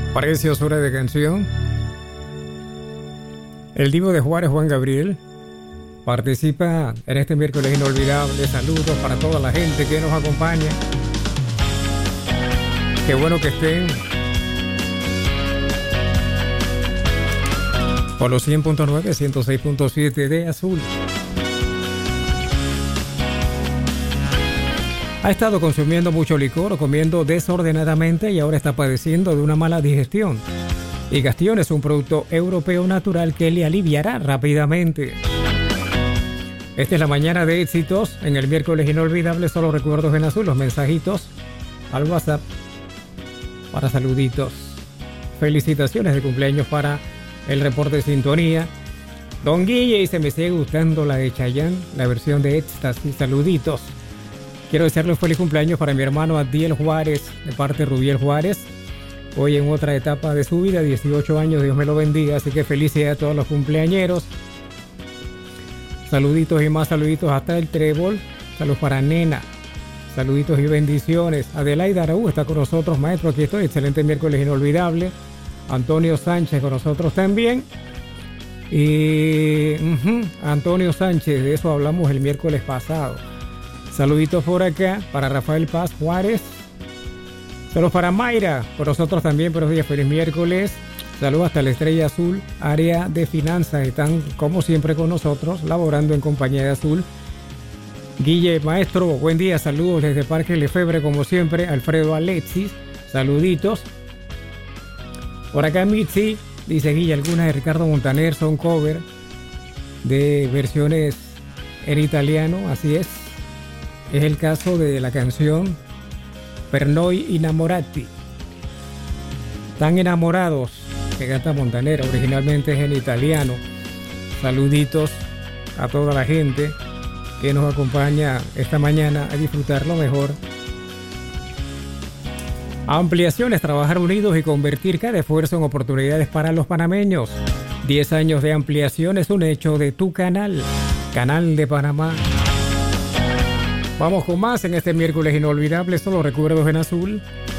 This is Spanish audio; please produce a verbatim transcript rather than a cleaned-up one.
Preciosura de canción. El divo de Juárez, Juan Gabriel, participa en este miércoles inolvidable. Saludos para toda la gente que nos acompaña. Qué bueno que estén por los cien punto nueve, ciento seis punto siete de Azul. Ha estado consumiendo mucho licor o comiendo desordenadamente y ahora está padeciendo de una mala digestión. Y Gastion es un producto europeo natural que le aliviará rápidamente. Esta es la mañana de éxitos. En el miércoles inolvidable, solo recuerdos en azul, los mensajitos al WhatsApp para saluditos. Felicitaciones de cumpleaños para el reporte de sintonía. Don Guille dice: me sigue gustando la de Chayanne, la versión de Éxtasis. Saluditos. Quiero desearle un feliz cumpleaños para mi hermano Adiel Juárez, de parte de Rubiel Juárez. Hoy en otra etapa de su vida, dieciocho años, Dios me lo bendiga. Así que felicidades a todos los cumpleañeros. Saluditos y más saluditos hasta el Trébol. Saludos para Nena. Saluditos y bendiciones. Adelaida Araújo está con nosotros, maestro. Aquí estoy. Excelente miércoles inolvidable. Antonio Sánchez con nosotros también. Y uh-huh, Antonio Sánchez, de eso hablamos el miércoles pasado. Saluditos por acá para Rafael Paz Juárez. Saludos para Mayra, por nosotros también. Buenos días, feliz miércoles. Saludos hasta la Estrella Azul, área de finanzas. Están como siempre con nosotros, laborando en compañía de Azul. Guille, maestro, buen día. Saludos desde Parque Lefebvre, como siempre. Alfredo Alexis, saluditos. Por acá Mitzi, dice Guille, algunas de Ricardo Montaner son cover de versiones en italiano. Así es. Es el caso de la canción Per noi innamorati. Tan enamorados, que canta Montaner, originalmente es en italiano. Saluditos a toda la gente que nos acompaña esta mañana a disfrutar lo mejor. Ampliaciones, trabajar unidos y convertir cada esfuerzo en oportunidades para los panameños. diez años de ampliación es un hecho de tu canal, Canal de Panamá. Vamos con más en este miércoles inolvidable, solo recuerdos en azul.